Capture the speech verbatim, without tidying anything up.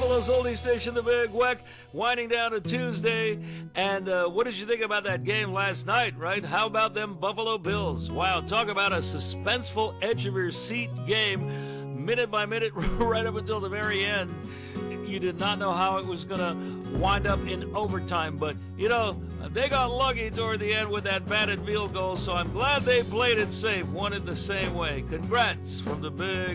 Buffalo's oldie station, the Big Weck, winding down to Tuesday. And uh, what did you think about that game last night, right? How about them Buffalo Bills? Wow, talk about a suspenseful, edge-of-your-seat game, minute by minute, right up until the very end. You did not know how it was going to wind up in overtime, but, you know, they got lucky toward the end with that batted field goal, so I'm glad they played it safe, won it the same way. Congrats from the Big